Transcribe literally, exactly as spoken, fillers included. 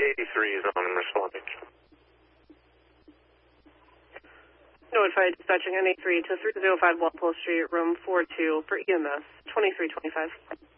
eighty-three is on and responding. Notify dispatching N eighty-three to three oh five Walpole Street, room four two for E M S twenty-three twenty-five.